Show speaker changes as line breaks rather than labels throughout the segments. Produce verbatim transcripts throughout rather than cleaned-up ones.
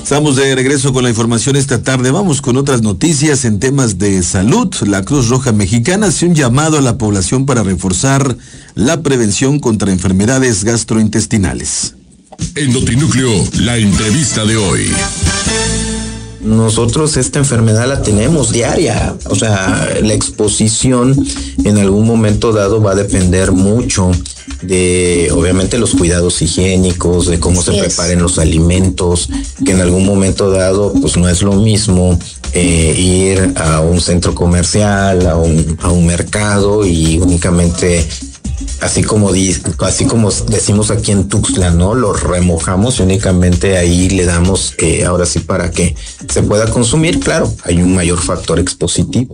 Estamos de regreso con la información esta tarde. Vamos con otras noticias en temas de salud. La Cruz Roja Mexicana hace un llamado a la población para reforzar la prevención contra enfermedades gastrointestinales.
En Notinúcleo, la entrevista de hoy.
Nosotros esta enfermedad la tenemos diaria, o sea, la exposición en algún momento dado va a depender mucho de, obviamente, los cuidados higiénicos, de cómo se preparen los alimentos, que en algún momento dado, pues no es lo mismo eh, ir a un centro comercial, a un, a un mercado y únicamente... Así como, di, así como decimos aquí en Tuxtla, ¿no? Lo remojamos y únicamente ahí le damos, eh, ahora sí, para que se pueda consumir. Claro, hay un mayor factor expositivo.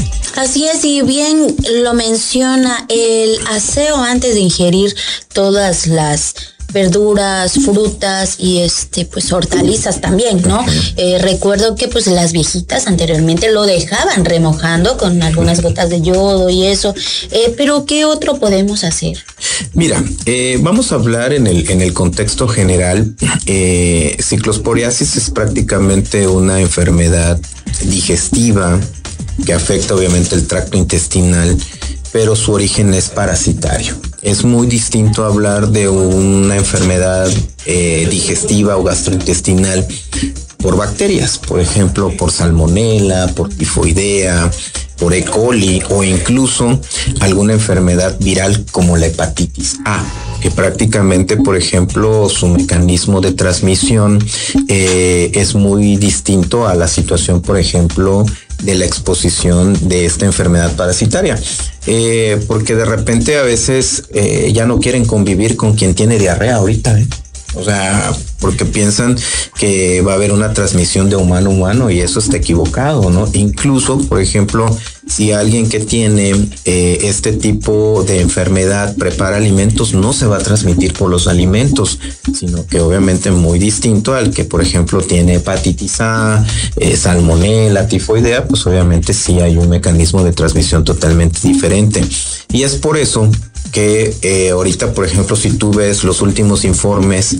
Así es, y bien lo menciona, el aseo antes de ingerir todas las verduras, frutas y este pues hortalizas también, ¿no? Eh, recuerdo que pues las viejitas anteriormente lo dejaban remojando con algunas gotas de yodo y eso, eh, pero ¿qué otro podemos hacer?
Mira, eh, vamos a hablar en el en el contexto general. Eh, ciclosporiasis es prácticamente una enfermedad digestiva que afecta obviamente el tracto intestinal, pero su origen es parasitario. Es muy distinto hablar de una enfermedad eh, digestiva o gastrointestinal por bacterias, por ejemplo, por salmonela, por tifoidea, por E. coli o incluso alguna enfermedad viral como la hepatitis A, que prácticamente, por ejemplo, su mecanismo de transmisión eh, es muy distinto a la situación, por ejemplo, de la exposición de esta enfermedad parasitaria. Eh, porque de repente a veces eh, ya no quieren convivir con quien tiene diarrea ahorita, ¿eh? O sea, porque piensan que va a haber una transmisión de humano a humano y eso está equivocado, ¿no? Incluso, por ejemplo, si alguien que tiene eh, este tipo de enfermedad prepara alimentos, no se va a transmitir por los alimentos, sino que obviamente muy distinto al que, por ejemplo, tiene hepatitis A, eh, salmonela, tifoidea, pues obviamente sí hay un mecanismo de transmisión totalmente diferente. Y es por eso que eh, ahorita, por ejemplo, si tú ves los últimos informes,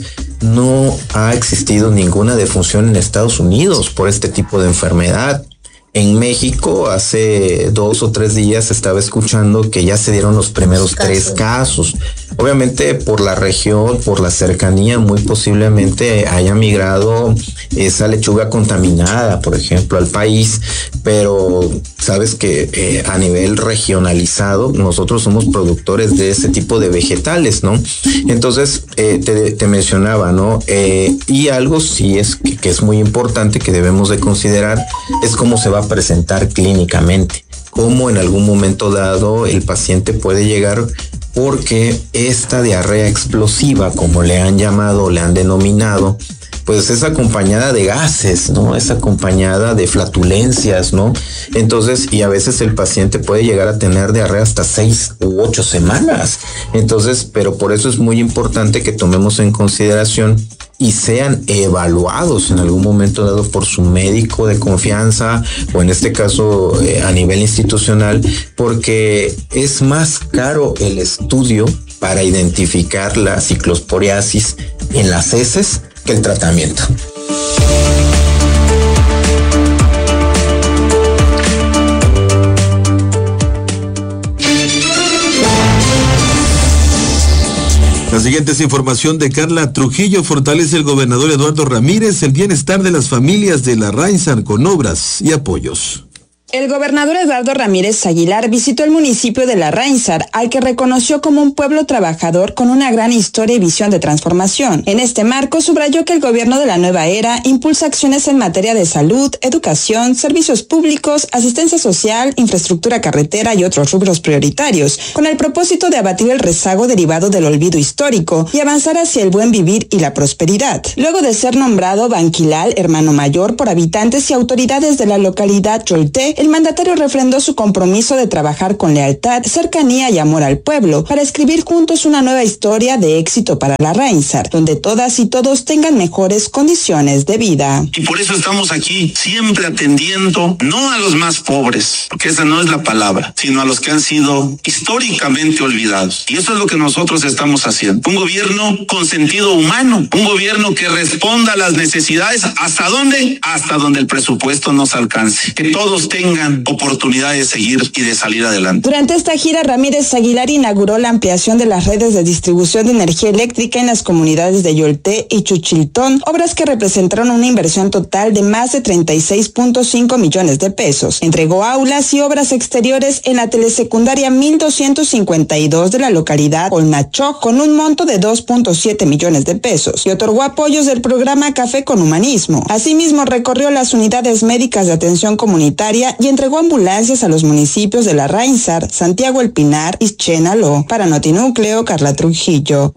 no ha existido ninguna defunción en Estados Unidos por este tipo de enfermedad. En México, hace dos o tres días estaba escuchando que ya se dieron los primeros casos. tres casos. Obviamente, por la región, por la cercanía, muy posiblemente haya migrado esa lechuga contaminada, por ejemplo, al país. Pero sabes que eh, a nivel regionalizado, nosotros somos productores de ese tipo de vegetales, ¿no? Entonces, eh, te, te mencionaba, ¿no? Eh, y algo sí es que, que es muy importante que debemos de considerar es cómo se va a presentar clínicamente, cómo en algún momento dado el paciente puede llegar, porque esta diarrea explosiva, como le han llamado, le han denominado, pues es acompañada de gases, ¿no? Es acompañada de flatulencias, ¿no? Entonces, y a veces el paciente puede llegar a tener diarrea hasta seis u ocho semanas. Entonces, pero por eso es muy importante que tomemos en consideración y sean evaluados en algún momento dado por su médico de confianza o en este caso eh, a nivel institucional, porque es más caro el estudio para identificar la ciclosporiasis en las heces que el tratamiento.
La siguiente es información de Carla Trujillo. Fortalece el gobernador Eduardo Ramírez el bienestar de las familias de la Rainsar con obras y apoyos.
El gobernador Eduardo Ramírez Aguilar visitó el municipio de La Rainsar, al que reconoció como un pueblo trabajador con una gran historia y visión de transformación. En este marco, subrayó que el gobierno de la nueva era impulsa acciones en materia de salud, educación, servicios públicos, asistencia social, infraestructura carretera y otros rubros prioritarios, con el propósito de abatir el rezago derivado del olvido histórico y avanzar hacia el buen vivir y la prosperidad. Luego de ser nombrado Banquilal, hermano mayor por habitantes y autoridades de la localidad Cholté, el mandatario refrendó su compromiso de trabajar con lealtad, cercanía y amor al pueblo para escribir juntos una nueva historia de éxito para la Rainsar, donde todas y todos tengan mejores condiciones de vida.
Y por eso estamos aquí, siempre atendiendo no a los más pobres, porque esa no es la palabra, sino a los que han sido históricamente olvidados. Y eso es lo que nosotros estamos haciendo. Un gobierno con sentido humano, un gobierno que responda a las necesidades. ¿Hasta dónde? Hasta donde el presupuesto nos alcance. Que todos tengan oportunidad de seguir y de salir adelante.
Durante esta gira, Ramírez Aguilar inauguró la ampliación de las redes de distribución de energía eléctrica en las comunidades de Yolté y Chuchiltón, obras que representaron una inversión total de más de treinta y seis punto cinco millones de pesos. Entregó aulas y obras exteriores en la telesecundaria mil doscientos cincuenta y dos de la localidad Olnachoc con un monto de dos punto siete millones de pesos y otorgó apoyos del programa Café con Humanismo. Asimismo, recorrió las unidades médicas de atención comunitaria y entregó ambulancias a los municipios de La Rainsar, Santiago El Pinar y Chenaló. Para Notinúcleo, Carla Trujillo.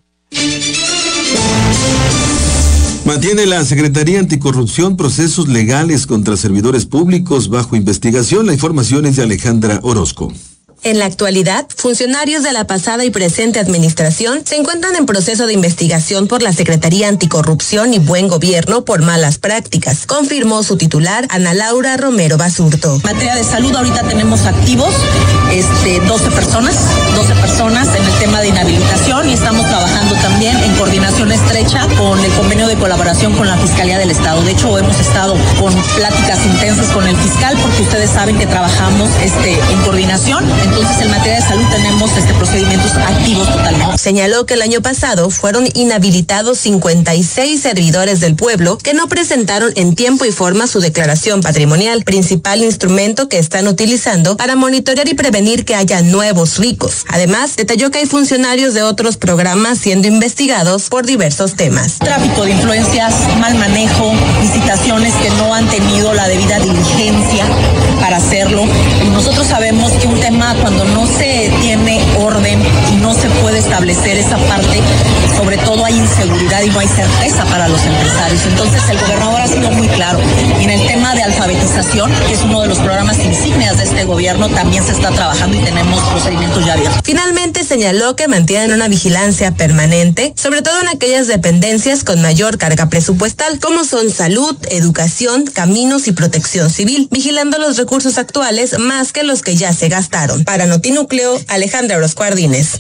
Mantiene la Secretaría Anticorrupción procesos legales contra servidores públicos bajo investigación. La información es de Alejandra Orozco.
En la actualidad, funcionarios de la pasada y presente administración se encuentran en proceso de investigación por la Secretaría Anticorrupción y Buen Gobierno por malas prácticas, confirmó su titular, Ana Laura Romero Basurto.
En materia de salud, ahorita tenemos activos este, doce personas, doce personas en el tema de inhabilitación y estamos trabajando también en coordinación estrecha con el convenio de colaboración con la Fiscalía del Estado. De hecho, hemos estado con pláticas intensas con el fiscal porque ustedes saben que trabajamos este, en coordinación. Entonces, en materia de salud tenemos este procedimientos activos totalmente.
Señaló que el año pasado fueron inhabilitados cincuenta y seis servidores del pueblo que no presentaron en tiempo y forma su declaración patrimonial, principal instrumento que están utilizando para monitorear y prevenir que haya nuevos ricos. Además, detalló que hay funcionarios de otros programas siendo investigados por diversos temas.
Tráfico de influencias, mal manejo, licitaciones que no han tenido la debida diligencia para hacerlo. Y nosotros sabemos que un tema cuando no se tiene orden y no se puede establecer esa parte, sobre todo hay inseguridad y no hay certeza para los empresarios. Entonces el gobernador ha sido muy claro. Y en el tema de alfabetización, que es uno de los programas insignias de este gobierno, también se está trabajando y tenemos procedimientos ya abiertos.
Finalmente señaló que mantienen una vigilancia permanente, sobre todo en aquellas dependencias con mayor carga presupuestal, como son salud, educación, caminos y protección civil, vigilando los recursos actuales más que los que ya se gastaron. Para Notinúcleo, Alejandra Orozco Ardínez.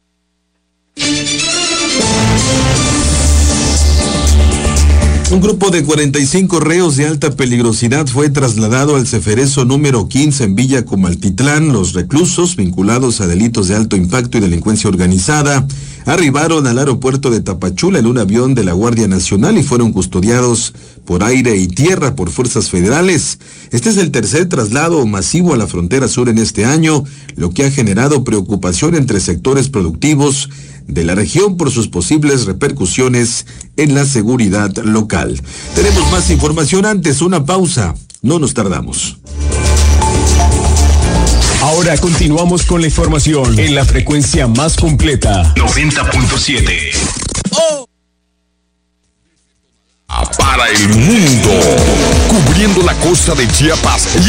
Un grupo de cuarenta y cinco reos de alta peligrosidad fue trasladado al Ceferezo número quince en Villa Comaltitlán. Los reclusos, vinculados a delitos de alto impacto y delincuencia organizada, arribaron al aeropuerto de Tapachula en un avión de la Guardia Nacional y fueron custodiados por aire y tierra por fuerzas federales. Este es el tercer traslado masivo a la frontera sur en este año, lo que ha generado preocupación entre sectores productivos de la región por sus posibles repercusiones en la seguridad local. Tenemos más información antes, una pausa. No nos tardamos.
Ahora continuamos con la información en la frecuencia más completa. noventa punto siete. Oh. Para el mundo, cubriendo la costa de Chiapas y